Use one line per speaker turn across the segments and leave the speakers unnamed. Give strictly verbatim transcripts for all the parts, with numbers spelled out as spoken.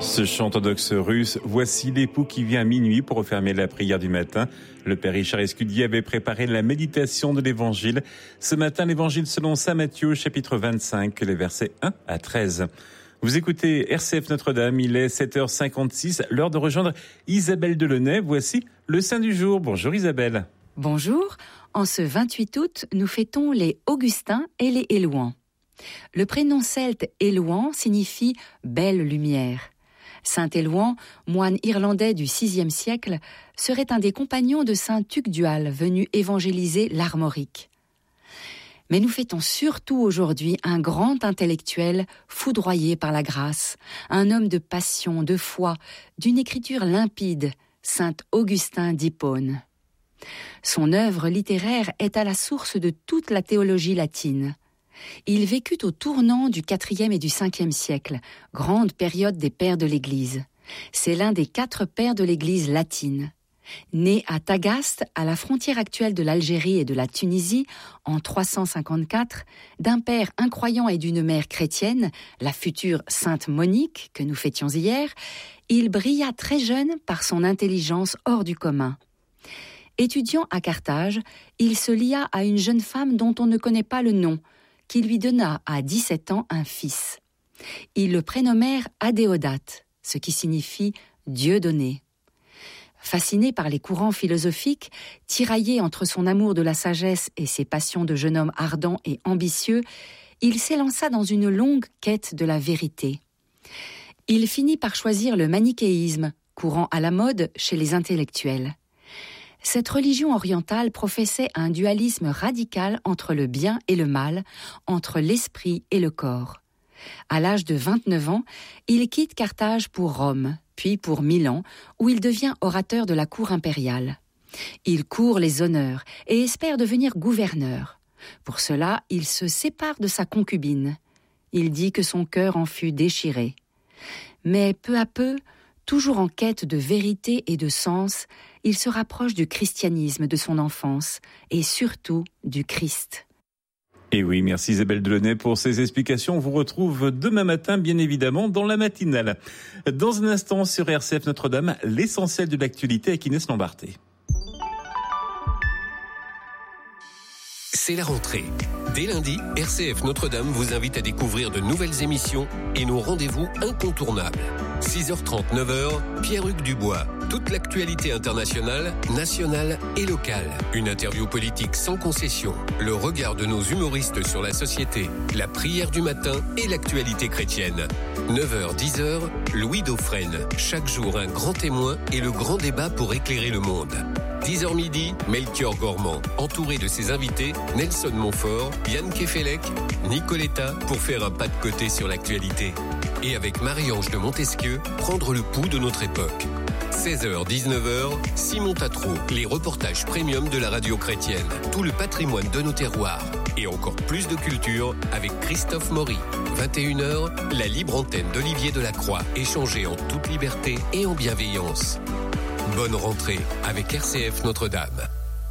Ce chant orthodoxe russe, voici l'époux qui vient à minuit pour refermer la prière du matin. Le père Richard Escudier avait préparé la méditation de l'évangile. Ce matin, l'évangile selon saint Matthieu, chapitre vingt-cinq, les versets un à treize. Vous écoutez R C F Notre-Dame, il est sept heures cinquante-six, l'heure de rejoindre Isabelle Delaunay. Voici le saint du jour. Bonjour Isabelle.
Bonjour. En ce vingt-huit août, nous fêtons les Augustins et les Élouans. Le prénom celte Élouan signifie « belle lumière ». Saint Élouan, moine irlandais du sixième siècle, serait un des compagnons de saint Tugdual, venu évangéliser l'Armorique. Mais nous fêtons surtout aujourd'hui un grand intellectuel foudroyé par la grâce, un homme de passion, de foi, d'une écriture limpide, saint Augustin d'Hippone. Son œuvre littéraire est à la source de toute la théologie latine. Il vécut au tournant du quatrième et du cinquième siècle, grande période des pères de l'Église. C'est l'un des quatre pères de l'Église latine. Né à Tagaste, à la frontière actuelle de l'Algérie et de la Tunisie, en trois cent cinquante-quatre, d'un père incroyant et d'une mère chrétienne, la future sainte Monique, que nous fêtions hier, il brilla très jeune par son intelligence hors du commun. Étudiant à Carthage, il se lia à une jeune femme dont on ne connaît pas le nom, qui lui donna à dix-sept ans un fils. Ils le prénommèrent Adéodate, ce qui signifie « Dieu donné ». Fasciné par les courants philosophiques, tiraillé entre son amour de la sagesse et ses passions de jeune homme ardent et ambitieux, il s'élança dans une longue quête de la vérité. Il finit par choisir le manichéisme, courant à la mode chez les intellectuels. Cette religion orientale professait un dualisme radical entre le bien et le mal, entre l'esprit et le corps. À l'âge de vingt-neuf ans, il quitte Carthage pour Rome, puis pour Milan, où il devient orateur de la cour impériale. Il court les honneurs et espère devenir gouverneur. Pour cela, il se sépare de sa concubine. Il dit que son cœur en fut déchiré. Mais peu à peu, toujours en quête de vérité et de sens, il se rapproche du christianisme de son enfance et surtout du Christ.
Et oui, merci Isabelle Delaunay pour ces explications. On vous retrouve demain matin, bien évidemment, dans la matinale. Dans un instant, sur R C F Notre-Dame, l'essentiel de l'actualité avec Inès Lambarté.
C'est la rentrée. Dès lundi, R C F Notre-Dame vous invite à découvrir de nouvelles émissions et nos rendez-vous incontournables. six heures trente, neuf heures, Pierre-Hugues Dubois. Toute l'actualité internationale, nationale et locale. Une interview politique sans concession. Le regard de nos humoristes sur la société. La prière du matin et l'actualité chrétienne. neuf heures, dix heures, Louis Dauphren. Chaque jour, un grand témoin et le grand débat pour éclairer le monde. dix heures midi, Melchior Gormand, entouré de ses invités, Nelson Montfort, Yann Kefelec, Nicoletta, pour faire un pas de côté sur l'actualité. Et avec Marie-Ange de Montesquieu, prendre le pouls de notre époque. seize heures, dix-neuf heures, Simon Tatro, les reportages premium de la radio chrétienne. Tout le patrimoine de nos terroirs. Et encore plus de culture avec Christophe Maury. vingt et une heures, la libre antenne d'Olivier Delacroix, échangée en toute liberté et en bienveillance. Bonne rentrée avec R C F Notre-Dame.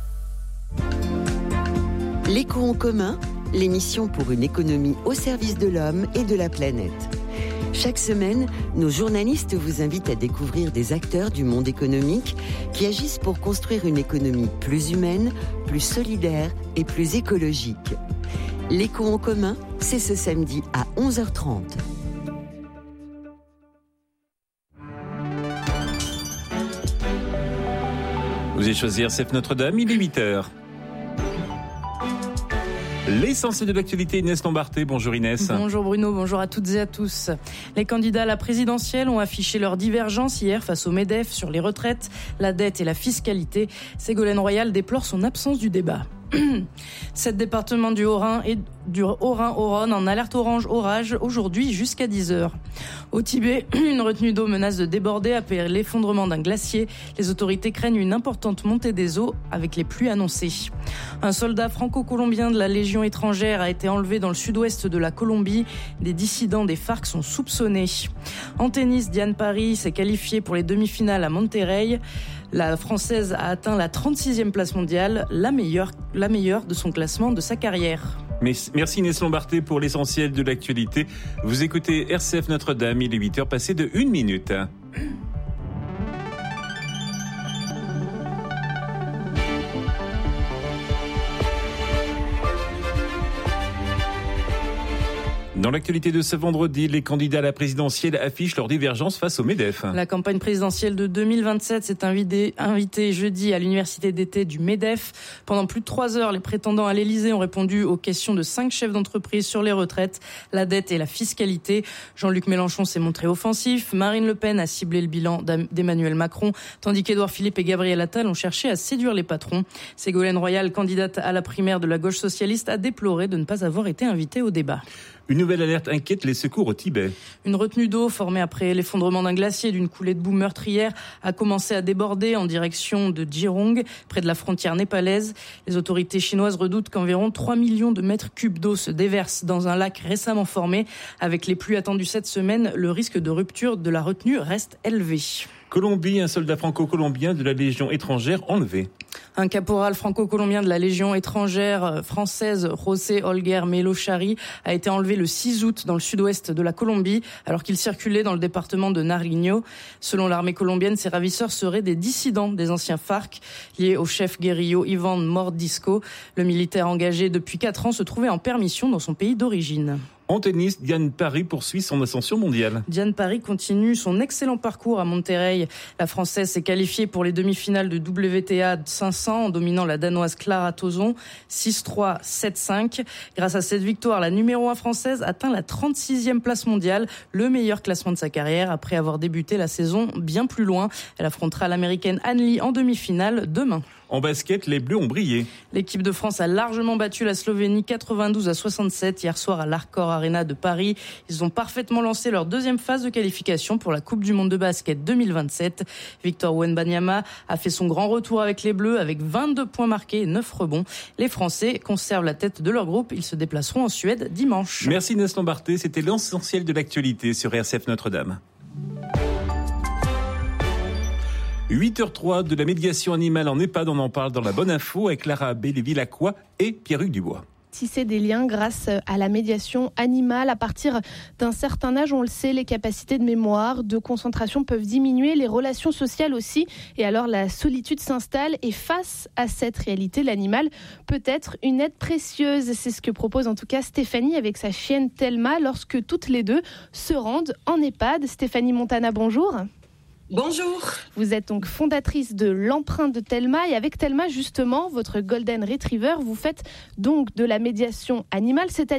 L'écho en commun, l'émission pour une économie au service de l'homme et de la planète. Chaque semaine, nos journalistes vous invitent à découvrir des acteurs du monde économique qui agissent pour construire une économie plus humaine, plus solidaire et plus écologique. L'écho en commun, c'est ce samedi à onze heures trente.
Vous avez choisi R C F Notre-Dame, il est huit heures. L'essentiel de l'actualité, Inès Lambarté. Bonjour Inès.
Bonjour Bruno, bonjour à toutes et à tous. Les candidats à la présidentielle ont affiché leur divergence hier face au MEDEF sur les retraites, la dette et la fiscalité. Ségolène Royal déplore son absence du débat. Sept départements du Haut-Rhin et du Haut-Rhin au Rhône en alerte orange orage aujourd'hui jusqu'à dix heures. Au Tibet, une retenue d'eau menace de déborder après l'effondrement d'un glacier. Les autorités craignent une importante montée des eaux avec les pluies annoncées. Un soldat franco-colombien de la Légion étrangère a été enlevé dans le sud-ouest de la Colombie. Des dissidents des FARC sont soupçonnés. En tennis, Diane Paris s'est qualifiée pour les demi-finales à Monterrey. La Française a atteint la trente-sixième place mondiale, la meilleure, la meilleure de son classement de sa carrière.
Merci Inès Lombarté pour l'essentiel de l'actualité. Vous écoutez R C F Notre-Dame, il est huit heures passées de une minute. Dans l'actualité de ce vendredi, les candidats à la présidentielle affichent leur divergence face au MEDEF.
La campagne présidentielle de deux mille vingt-sept s'est invitée, invitée jeudi à l'université d'été du MEDEF. Pendant plus de trois heures, les prétendants à l'Élysée ont répondu aux questions de cinq chefs d'entreprise sur les retraites, la dette et la fiscalité. Jean-Luc Mélenchon s'est montré offensif. Marine Le Pen a ciblé le bilan d'Emmanuel Macron, tandis qu'Édouard Philippe et Gabriel Attal ont cherché à séduire les patrons. Ségolène Royal, candidate à la primaire de la gauche socialiste, a déploré de ne pas avoir été invitée au débat.
Une nouvelle alerte inquiète les secours au Tibet.
Une retenue d'eau formée après l'effondrement d'un glacier et d'une coulée de boue meurtrière a commencé à déborder en direction de Jirong, près de la frontière népalaise. Les autorités chinoises redoutent qu'environ trois millions de mètres cubes d'eau se déversent dans un lac récemment formé. Avec les pluies attendues cette semaine, le risque de rupture de la retenue reste élevé.
Colombie, un soldat franco-colombien de la Légion étrangère enlevé.
Un caporal franco-colombien de la Légion étrangère française, José Olguer Melo Chari, a été enlevé le six août dans le sud-ouest de la Colombie, alors qu'il circulait dans le département de Nariño. Selon l'armée colombienne, ces ravisseurs seraient des dissidents des anciens FARC, liés au chef guérillot Ivan Mordisco. Le militaire engagé depuis quatre ans se trouvait en permission dans son pays d'origine.
En tennis, Diane Parry poursuit son ascension mondiale.
Diane Parry continue son excellent parcours à Monterrey. La Française s'est qualifiée pour les demi-finales de W T A cinq cents en dominant la Danoise Clara Tauson six trois, sept cinq. Grâce à cette victoire, la numéro un française atteint la trente-sixième place mondiale, le meilleur classement de sa carrière après avoir débuté la saison bien plus loin. Elle affrontera l'américaine Anne Lee en demi-finale demain.
En basket, les Bleus ont brillé.
L'équipe de France a largement battu la Slovénie quatre-vingt-douze à soixante-sept hier soir à l'Arcor Arena de Paris. Ils ont parfaitement lancé leur deuxième phase de qualification pour la Coupe du Monde de basket deux mille vingt-sept. Victor Wembanyama a fait son grand retour avec les Bleus avec vingt-deux points marqués et neuf rebonds. Les Français conservent la tête de leur groupe. Ils se déplaceront en Suède dimanche.
Merci Inès Lombarté. C'était l'essentiel de l'actualité sur R C F Notre-Dame. huit heures zéro trois de la médiation animale en EHPAD, on en parle dans la bonne info avec Lara Béléville-Lacroix et Pierre-Hugues Dubois.
Tisser des liens grâce à la médiation animale. À partir d'un certain âge, on le sait, les capacités de mémoire, de concentration peuvent diminuer, les relations sociales aussi. Et alors la solitude s'installe et face à cette réalité, l'animal peut être une aide précieuse. C'est ce que propose en tout cas Stéphanie avec sa chienne Thelma lorsque toutes les deux se rendent en EHPAD. Stéphanie Montana, bonjour.
Bonjour.
Vous êtes donc fondatrice de l'empreinte de Thelma et avec Thelma justement, votre Golden Retriever, vous faites donc de la médiation animale, c'est-à-dire